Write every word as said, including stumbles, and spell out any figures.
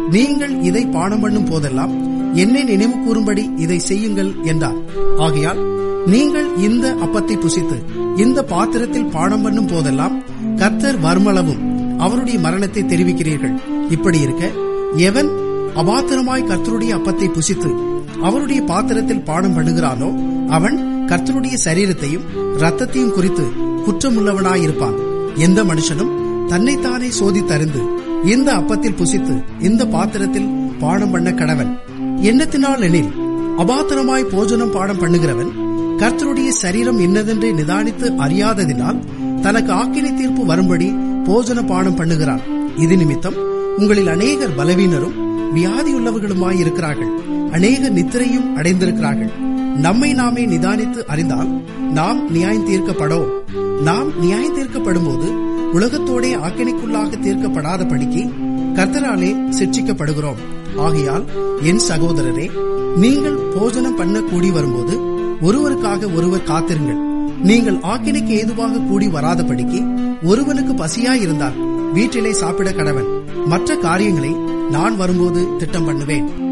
நீங்கள் இதை பானம் பண்ணும் போதெல்லாம் என்னை நினைவு கூறும்படி இதை செய்யுங்கள் என்றார். ஆகையால் நீங்கள் இந்த அப்பத்தை புசித்து இந்த பாத்திரத்தில் பானம் பண்ணும் போதெல்லாம் கர்த்தர் வருமளவும் அவருடைய மரணத்தை தெரிவிக்கிறீர்கள். இப்படி இருக்க எவன் அபாத்திரமாய் கர்த்தருடைய அப்பத்தை புசித்து அவருடைய பாத்திரத்தில் பானம் பண்ணுகிறானோ அவன் கர்த்தருடைய சரீரத்தையும் இரத்தத்தையும் குறித்து குற்றமுள்ளவனாயிருப்பான். எந்த மனுஷனும் தன்னைத்தானே சோதித்தறிந்து இந்த அப்பத்தில் புசித்து இந்த பாத்திரத்தில் பானம் பண்ண கடவன். எண்ணத்தினால் எனில் அபாத்திரமாய் போஜனம் பானம் பண்ணுகிறவன் கர்த்தருடைய சரீரம் என்னதென்று நிதானித்து அறியாததினால் தனக்கு ஆக்கினை தீர்ப்பு வரும்படி போஜன பானம் பண்ணுகிறான். இது நிமித்தம் உங்களில் அநேகர் பலவீனரும் வியாதியுள்ளவர்களுமாயிருக்கிறார்கள், அநேகர் நித்திரையும் அடைந்திருக்கிறார்கள். நம்மை நாமே நிதானித்து அறிந்தால் நாம் நியாயம் தீர்க்கப்படோ. நாம் நியாயம் தீர்க்கப்படும் போது உலகத்தோடே ஆக்கினைக்குள்ளாக தீர்க்கப்படாத படிக்கு கர்த்தராலே சிட்சிக்கப்படுகிறோம். ஆகையால் என் சகோதரரே, நீங்கள் போஜனம் பண்ண கூடி வரும்போது ஒருவருக்காக ஒருவர் காத்திருங்கள். நீங்கள் ஆக்கினைக்கு ஏதுவாக கூடி வராதபடிக்கு ஒருவனுக்கு பசியாயிருந்தால் வீட்டிலே சாப்பிட கடவன். மற்ற காரியங்களை நான் வரும்போது திட்டம் பண்ணுவேன்.